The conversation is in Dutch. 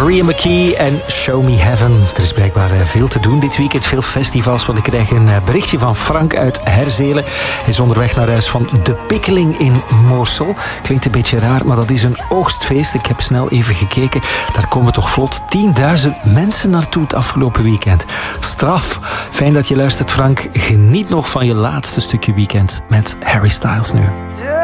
Maria McKee en Show Me Heaven. Er is blijkbaar veel te doen dit weekend. Veel festivals, want ik krijg een berichtje van Frank uit Herzelen. Hij is onderweg naar huis van De Pikkeling in Moorsel. Klinkt een beetje raar, maar dat is een oogstfeest. Ik heb snel even gekeken. Daar komen toch vlot 10.000 mensen naartoe het afgelopen weekend. Straf. Fijn dat je luistert, Frank. Geniet nog van je laatste stukje weekend met Harry Styles nu.